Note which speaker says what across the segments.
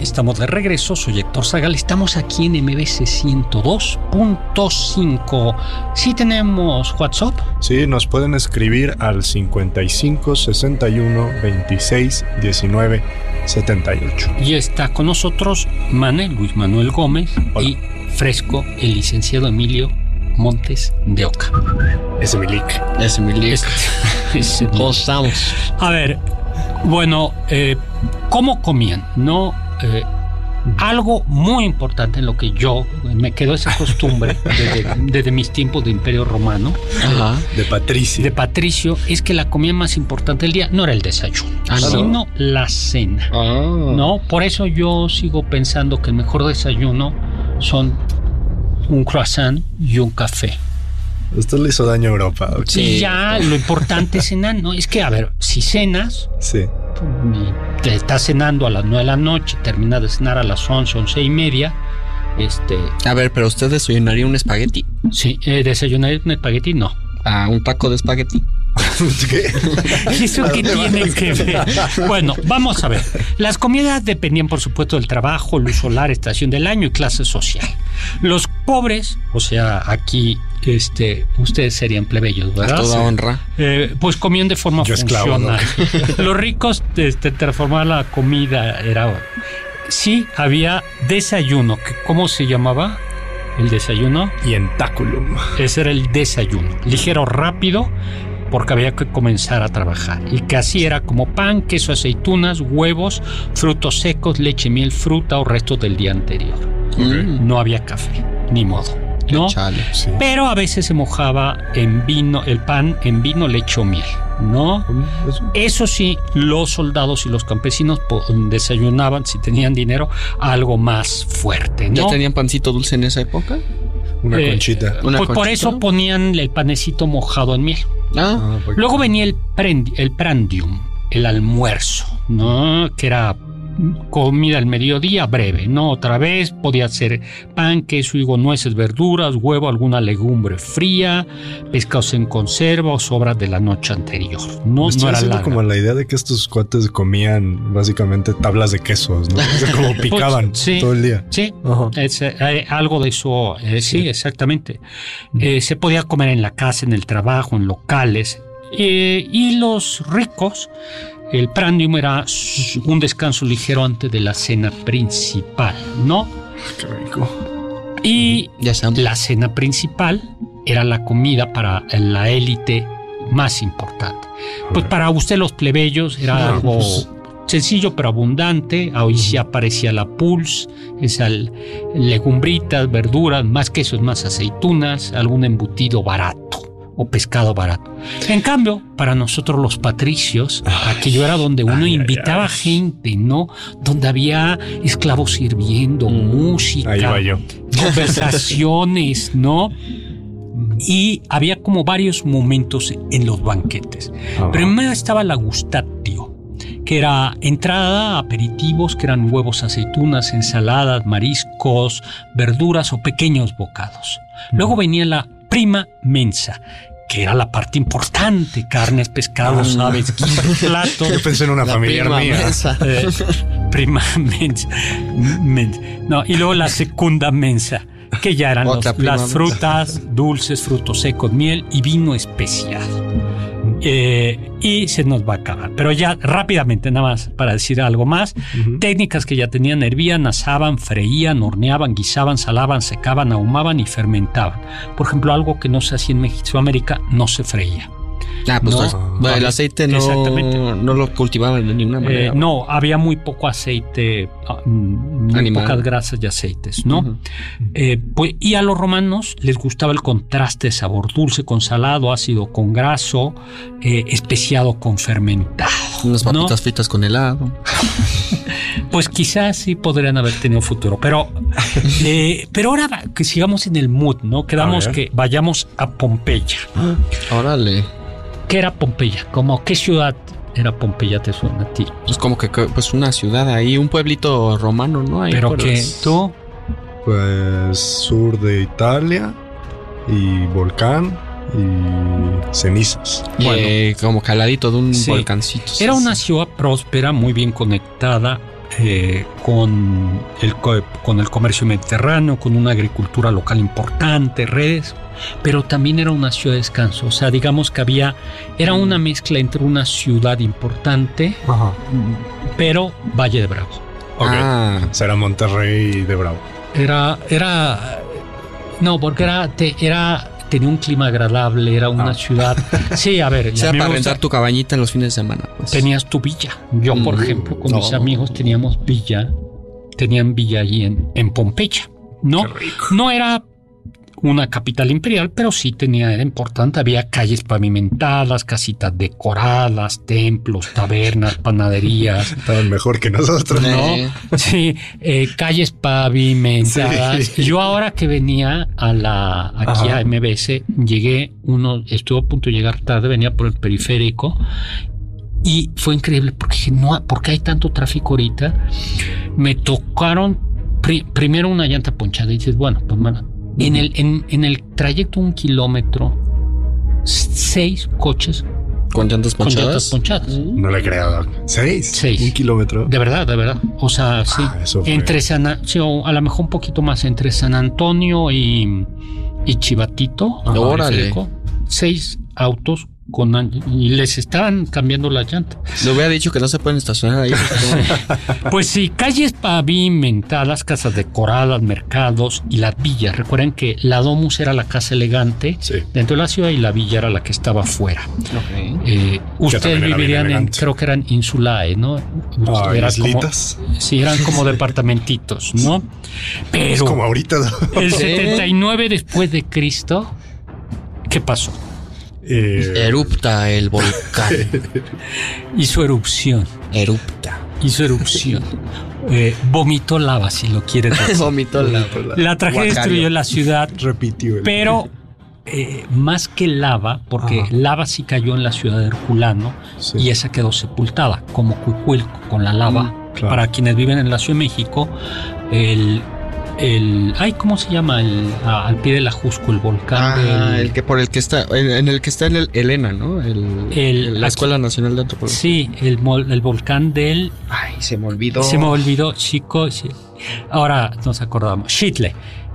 Speaker 1: estamos de regreso. Soy Héctor Zagal. Estamos aquí en MBC 102.5. ¿Sí tenemos WhatsApp?
Speaker 2: Sí, nos pueden escribir al 55 61 26 19 78.
Speaker 1: Y está con nosotros Luis Manuel Gómez. Hola. Y fresco el licenciado Emilio Montes de Oca.
Speaker 2: Ese Milik.
Speaker 3: ¿Cómo estamos?
Speaker 1: A ver, bueno, ¿cómo comían? No, algo muy importante en lo que yo me quedó esa costumbre desde mis tiempos de Imperio Romano.
Speaker 3: Ajá.
Speaker 2: De Patricio,
Speaker 1: es que la comida más importante del día no era el desayuno, sino la cena. No, por eso yo sigo pensando que el mejor desayuno son un croissant y un café.
Speaker 2: Esto le hizo daño a Europa. Okay.
Speaker 1: Sí, ya lo importante es cenar, ¿no? Es que, a ver, si cenas,
Speaker 2: sí,
Speaker 1: te estás cenando a las 9 de la noche, terminas de cenar a las 11, 11:30.
Speaker 3: A ver, pero ¿usted desayunaría un espagueti?
Speaker 1: Sí, ¿desayunaría un espagueti? No.
Speaker 3: ¿Un taco de espagueti?
Speaker 2: ¿Qué?
Speaker 1: ¿Eso qué tiene que ver? Bueno, vamos a ver. Las comidas dependían, por supuesto, del trabajo, luz solar, estación del año y clase social. Los pobres, o sea, aquí ustedes serían plebeyos, ¿verdad?
Speaker 3: A toda honra.
Speaker 1: Pues comían de forma funcional. Los ricos transformaban la comida. Sí, había desayuno. ¿Cómo se llamaba? El desayuno.
Speaker 2: Ientaculum.
Speaker 1: Ese era el desayuno. Ligero, rápido, porque había que comenzar a trabajar. Y que así era como pan, queso, aceitunas, huevos, frutos secos, leche, miel, fruta o restos del día anterior. No había café, ni modo, ¿no?
Speaker 3: Chale, sí.
Speaker 1: Pero a veces se mojaba en vino, el pan en vino, leche o miel, ¿no? Eso sí, los soldados y los campesinos desayunaban, si tenían dinero, algo más fuerte, ¿no?
Speaker 3: ¿Ya tenían pancito dulce en esa época?
Speaker 2: Una conchita.
Speaker 1: Por eso ponían el panecito mojado en miel. Luego venía el prandium, el almuerzo, ¿no? Que era comida al mediodía breve, ¿no? Otra vez podía ser pan, queso, higo, nueces, verduras, huevo, alguna legumbre fría, pescados en conserva o sobras de la noche anterior. No era larga.
Speaker 2: Como la idea de que estos cuates comían básicamente tablas de quesos, ¿no? O sea, como picaban todo el día.
Speaker 1: Sí, algo de eso, sí, exactamente. Se podía comer en la casa, en el trabajo, en locales. Y los ricos, el prandium era un descanso ligero antes de la cena principal, ¿no?
Speaker 2: Qué rico.
Speaker 1: Y la cena principal era la comida para la élite más importante. Pues para usted los plebeyos era algo sencillo pero abundante. Hoy sí aparecía la pulse, esas legumbritas, verduras, más quesos, más aceitunas, algún embutido barato o pescado barato. En cambio, para nosotros los patricios, aquello era donde uno invitaba gente, ¿no? Donde había esclavos sirviendo, música, conversaciones, ¿no? Y había como varios momentos en los banquetes. Primero estaba la gustatio, que era entrada, aperitivos, que eran huevos, aceitunas, ensaladas, mariscos, verduras o pequeños bocados. Luego venía la prima mensa, que era la parte importante: carnes, pescados, aves, guisos, platos.
Speaker 2: Yo pensé en una familiar mía.
Speaker 1: Prima mensa. No, y luego la segunda mensa, que ya eran las frutas, dulces, frutos secos, miel y vino especial. Y se nos va a acabar. Pero ya rápidamente, nada más para decir algo más. Técnicas que ya tenían: hervían, asaban, freían, horneaban, guisaban, salaban, secaban, ahumaban y fermentaban. Por ejemplo, algo que no se hacía en Mesoamérica: no se freía.
Speaker 3: El aceite no lo cultivaban de ninguna manera.
Speaker 1: No, había muy poco aceite, muy pocas grasas y aceites, ¿no? Y a los romanos les gustaba el contraste de sabor: dulce con salado, ácido con graso, especiado con fermentado.
Speaker 3: Unas papitas fritas con helado.
Speaker 1: Pues quizás sí podrían haber tenido futuro, pero ahora que sigamos en el mood, ¿no? Quedamos que vayamos a Pompeya.
Speaker 3: Órale.
Speaker 1: ¿Qué era Pompeya? ¿Qué ciudad era Pompeya, te suena a ti?
Speaker 3: Pues como que pues una ciudad ahí, un pueblito romano, ¿no? Ahí.
Speaker 1: ¿Pero qué? ¿Tú?
Speaker 2: Pues sur de Italia y volcán y cenizas.
Speaker 3: Bueno, como caladito de un volcancito.
Speaker 1: Era una ciudad próspera, muy bien conectada, con el comercio mediterráneo, con una agricultura local importante, redes, pero también era una ciudad de descanso. O sea, digamos que era una mezcla entre una ciudad importante, pero Valle de Bravo.
Speaker 2: Okay. Será Monterrey de Bravo.
Speaker 1: No, porque tenía un clima agradable, era una ciudad. Sí, a ver.
Speaker 3: O sea, para rentar tu cabañita en los fines de semana. Pues.
Speaker 1: Tenías tu villa. Yo, por ejemplo, con mis amigos tenían villa allí en Pompeya. No, no era una capital imperial, pero sí era importante. Había calles pavimentadas, casitas decoradas, templos, tabernas, panaderías.
Speaker 2: Estaban mejor que nosotros,
Speaker 1: ¿no? Sí, calles pavimentadas. Sí. Yo ahora que venía aquí a MBS, estuve a punto de llegar tarde, venía por el periférico y fue increíble porque dije, ¿por qué hay tanto tráfico ahorita? Me tocaron primero una llanta ponchada y dices, bueno, pues en el trayecto 1 kilómetro, 6 coches
Speaker 3: con llantas ponchadas.
Speaker 2: No le creo. 6. 1 kilómetro.
Speaker 1: De verdad. O sea, sí. Entre a lo mejor un poquito más entre San Antonio y Chivatito.
Speaker 3: Órale.
Speaker 1: 6 autos y les estaban cambiando la llanta.
Speaker 3: Le hubiera dicho que no se pueden estacionar ahí.
Speaker 1: Pues sí, calles pavimentadas, casas decoradas, mercados y las villas. Recuerden que la Domus era la casa elegante dentro de la ciudad y la villa era la que estaba afuera. Ustedes vivirían creo que eran insulae, ¿no? Eran como departamentitos, ¿no? Pero
Speaker 2: es como ahorita.
Speaker 1: El 79 después de Cristo, ¿qué pasó?
Speaker 3: Erupta el volcán.
Speaker 1: Hizo erupción. Vomitó lava, si lo quieres decir.
Speaker 3: Vomitó lava.
Speaker 1: La tragedia destruyó la ciudad.
Speaker 2: Repitió.
Speaker 1: Pero más que lava, porque lava sí cayó en la ciudad de Herculano y esa quedó sepultada, como Cuicuilco, con la lava. Claro. Para quienes viven en la Ciudad de México, ¿cómo se llama? Al pie del Ajusco, el volcán.
Speaker 3: En el que está en Elena, ¿no? La Escuela Nacional de Antropología.
Speaker 1: Sí, el volcán del.
Speaker 3: Ay, se me olvidó,
Speaker 1: chicos. Ahora nos acordamos. Xitle,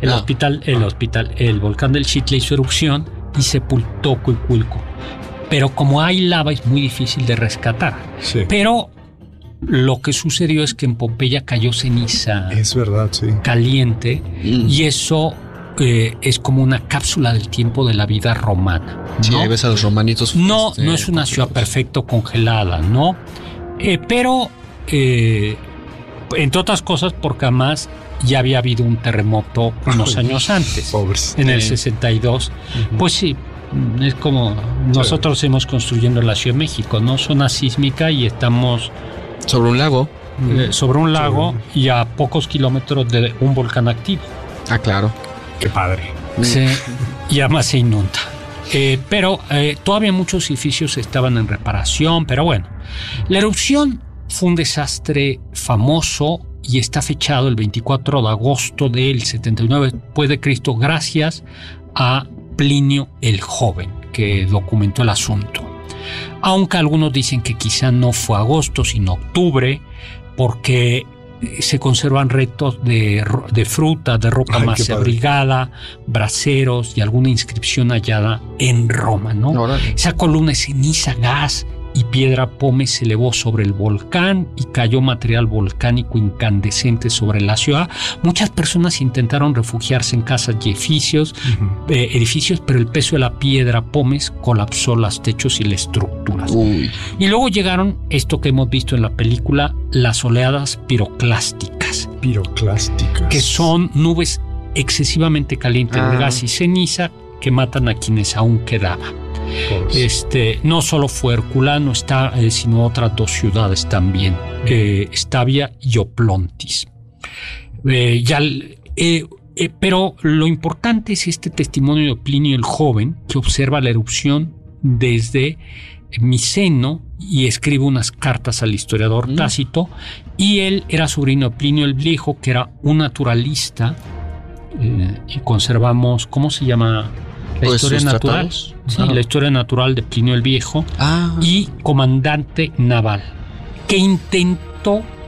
Speaker 1: el volcán del Xitle hizo erupción y sepultó Cuicuilco. Pero como hay lava, es muy difícil de rescatar. Sí. Pero lo que sucedió es que en Pompeya cayó ceniza.
Speaker 2: Es verdad, sí.
Speaker 1: Caliente. Y eso es como una cápsula del tiempo de la vida romana, ¿no?
Speaker 3: Sí, ahí ves a los romanitos.
Speaker 1: No es una ciudad perfecto congelada, ¿no? Pero, entre otras cosas, porque además ya había habido un terremoto unos años antes.
Speaker 2: Pobres.
Speaker 1: En el 62. Pues sí. Es como nosotros hemos construyendo la Ciudad de México, ¿no? Zona sísmica y estamos
Speaker 3: sobre un lago.
Speaker 1: Y a pocos kilómetros de un volcán activo.
Speaker 3: Ah, claro.
Speaker 2: Qué padre.
Speaker 1: Sí, y además se inunda. Pero todavía muchos edificios estaban en reparación, pero bueno. La erupción fue un desastre famoso y está fechado el 24 de agosto del 79 después de Cristo gracias a Plinio el Joven, que documentó el asunto. Aunque algunos dicen que quizá no fue agosto, sino octubre, porque se conservan restos de fruta, de roca más abrigada, braseros y alguna inscripción hallada en Roma, ¿no? Órale. Esa columna de ceniza, gas y piedra pómez se elevó sobre el volcán y cayó material volcánico incandescente sobre la ciudad. Muchas personas intentaron refugiarse en casas y edificios, pero el peso de la piedra pómez colapsó los techos y las estructuras. Y luego llegaron esto que hemos visto en la película, las oleadas piroclásticas. Que son nubes excesivamente calientes de gas y ceniza que matan a quienes aún quedaban. No solo fue Herculano, sino otras 2 ciudades también, Stavia y Oplontis. Pero lo importante es este testimonio de Plinio el Joven, que observa la erupción desde Miceno y escribe unas cartas al historiador Tácito, y él era sobrino de Plinio el Viejo, que era un naturalista, y conservamos, ¿cómo se llama? La historia natural. Sí, la historia natural de Plinio el Viejo. Y comandante naval, que intentó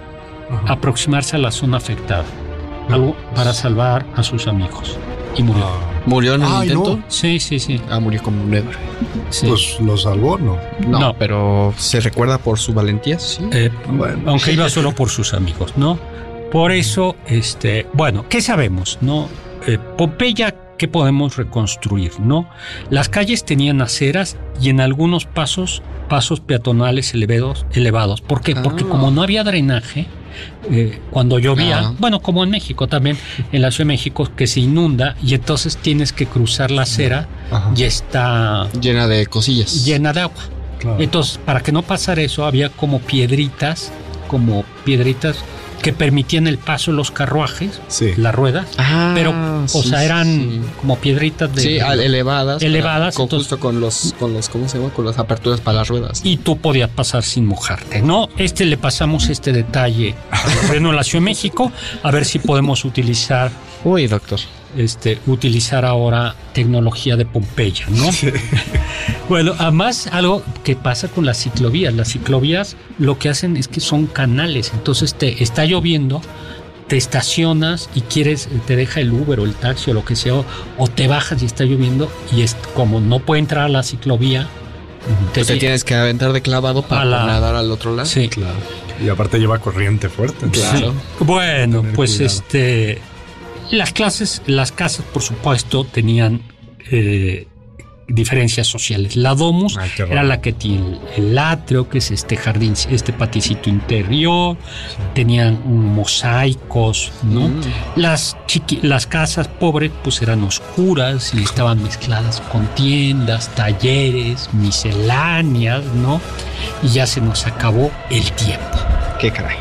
Speaker 1: aproximarse a la zona afectada, algo para salvar a sus amigos. Y murió.
Speaker 3: ¿Murió en el intento?
Speaker 1: No. Sí.
Speaker 3: Murió como un héroe.
Speaker 2: Sí. Pues lo salvó, ¿no?
Speaker 3: No, pero se recuerda por su valentía, sí.
Speaker 1: Bueno. Aunque iba solo por sus amigos, ¿no? Por eso, bueno, ¿qué sabemos, no? Pompeya, ¿qué podemos reconstruir, no? Las calles tenían aceras y en algunos pasos peatonales elevados. ¿Por qué? Porque como no había drenaje, cuando llovía, bueno, como en México también, en la Ciudad de México, que se inunda y entonces tienes que cruzar la acera y está
Speaker 3: llena de cosillas,
Speaker 1: llena de agua. Claro. Entonces, para que no pasara eso, había como piedritas que permitían el paso de los carruajes, las ruedas, pero, eran como piedritas de
Speaker 3: elevadas,
Speaker 1: justo
Speaker 3: con los ¿cómo se llama? Con las aperturas para las ruedas.
Speaker 1: Y tú podías pasar sin mojarte, ¿no? Le pasamos este detalle al gobierno de la Ciudad de México, a ver si podemos utilizar.
Speaker 3: Uy, doctor.
Speaker 1: Utilizar ahora tecnología de Pompeya, ¿no? Sí. Bueno, además algo que pasa con las ciclovías. Las ciclovías lo que hacen es que son canales. Entonces te está lloviendo, te estacionas y te deja el Uber o el taxi o lo que sea, o te bajas y está lloviendo y como no puede entrar a la ciclovía,
Speaker 3: te tienes que aventar de clavado para nadar al otro lado.
Speaker 1: Sí, claro.
Speaker 2: Y aparte lleva corriente fuerte.
Speaker 1: Claro. Sí. Bueno, pues cuidado. Las casas, por supuesto, tenían diferencias sociales. La domus era la que tiene el atrio, que es este jardín, este paticito interior. Sí. Tenían mosaicos, ¿no? Las casas pobres, pues eran oscuras y estaban mezcladas con tiendas, talleres, misceláneas, ¿no? Y ya se nos acabó el tiempo.
Speaker 3: ¡Qué caray!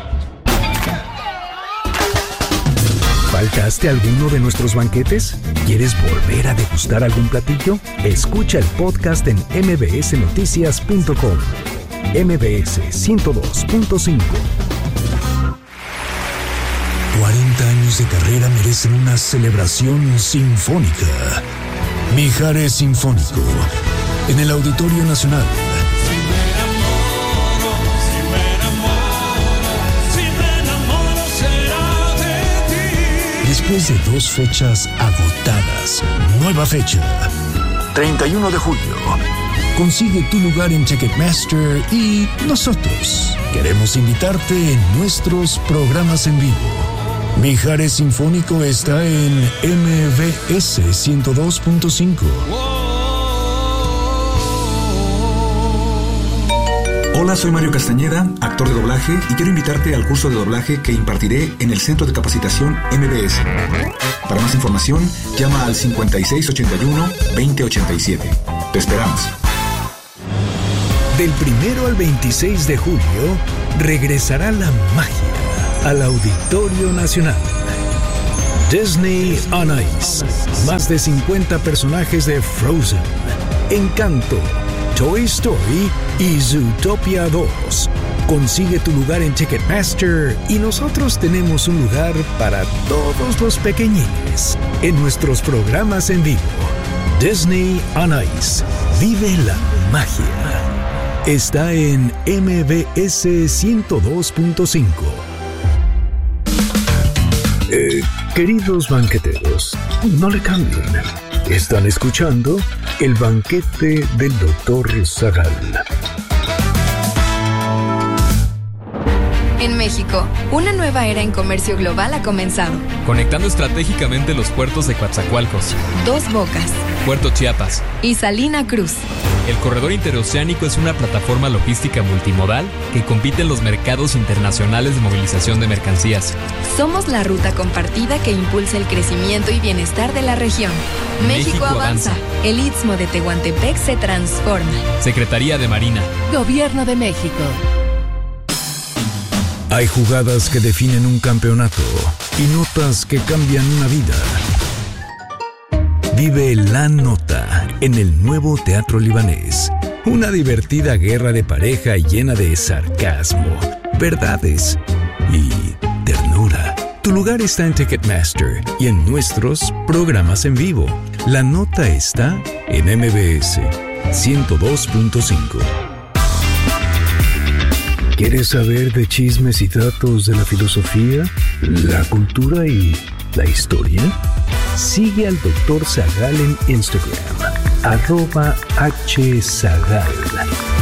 Speaker 4: ¿Faltaste alguno de nuestros banquetes? ¿Quieres volver a degustar algún platillo? Escucha el podcast en mbsnoticias.com. MBS 102.5.
Speaker 5: 40 años de carrera merecen una celebración sinfónica. Mijares Sinfónico, en el Auditorio Nacional. Después de 2 fechas agotadas, nueva fecha, 31 de julio. Consigue tu lugar en Ticketmaster y nosotros queremos invitarte en nuestros programas en vivo. Mijares Sinfónico está en MBS 102.5.
Speaker 6: Hola, soy Mario Castañeda, actor de doblaje, y quiero invitarte al curso de doblaje que impartiré en el Centro de Capacitación MBS. Para más información, llama al 5681-2087. Te esperamos.
Speaker 4: Del 1 al 26 de julio, regresará la magia al Auditorio Nacional. Disney on Ice. Más de 50 personajes de Frozen, Encanto, Toy Story y Zootopia 2. Consigue tu lugar en Ticketmaster y nosotros tenemos un lugar para todos los pequeñines en nuestros programas en vivo. Disney on Ice. Vive la magia. Está en MBS 102.5. Queridos banqueteros, no le cambien. Están escuchando El Banquete del Dr. Zagal.
Speaker 7: En México, una nueva era en comercio global ha comenzado.
Speaker 8: Conectando estratégicamente los puertos de Coatzacoalcos,
Speaker 7: Dos Bocas,
Speaker 8: Puerto Chiapas
Speaker 7: y Salina Cruz.
Speaker 8: El corredor interoceánico es una plataforma logística multimodal que compite en los mercados internacionales de movilización de mercancías.
Speaker 7: Somos la ruta compartida que impulsa el crecimiento y bienestar de la región. México avanza. El Istmo de Tehuantepec se transforma.
Speaker 8: Secretaría de Marina.
Speaker 7: Gobierno de México.
Speaker 4: Hay jugadas que definen un campeonato y notas que cambian una vida. Vive La Nota en el nuevo Teatro Libanés. Una divertida guerra de pareja llena de sarcasmo, verdades y ternura. Tu lugar está en Ticketmaster y en nuestros programas en vivo. La Nota está en MBS 102.5. ¿Quieres saber de chismes y datos de la filosofía, la cultura y la historia? Sigue al Dr. Zagal en Instagram, @hzagal.